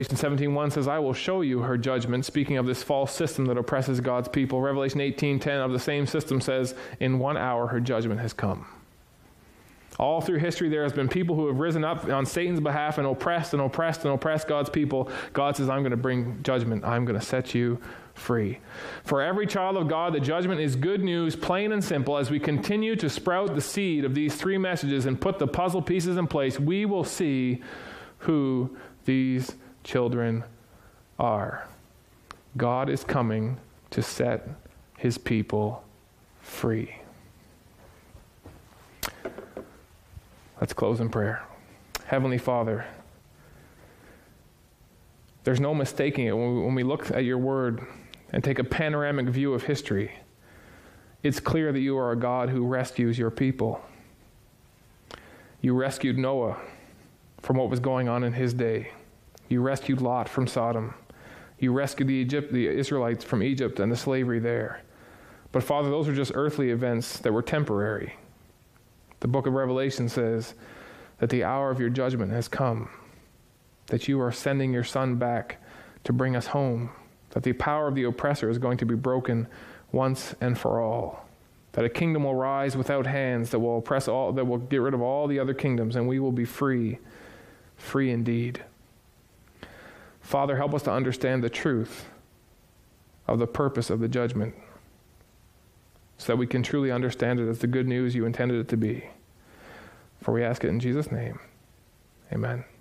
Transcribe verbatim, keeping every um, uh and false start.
seventeen one says, I will show you her judgment, speaking of this false system that oppresses God's people. Revelation eighteen ten of the same system says, in one hour her judgment has come. All through history there has been people who have risen up on Satan's behalf and oppressed and oppressed and oppressed God's people. God says, I'm going to bring judgment. I'm going to set you free. For every child of God, the judgment is good news, plain and simple. As we continue to sprout the seed of these three messages and put the puzzle pieces in place, we will see who these children are. God is coming to set his people free. Let's close in prayer. Heavenly Father, there's no mistaking it when we, when we look at your word and take a panoramic view of history. It's clear that you are a God who rescues your people. You rescued Noah from what was going on in his day. You rescued Lot from Sodom. You rescued the, Egypt, the Israelites from Egypt and the slavery there. But Father, those are just earthly events that were temporary. The book of Revelation says that the hour of your judgment has come, that you are sending your Son back to bring us home, that the power of the oppressor is going to be broken once and for all, that a kingdom will rise without hands that will oppress all, that will get rid of all the other kingdoms, and we will be free, free indeed. Father, help us to understand the truth of the purpose of the judgment, so that we can truly understand it as the good news you intended it to be. For we ask it in Jesus' name. Amen.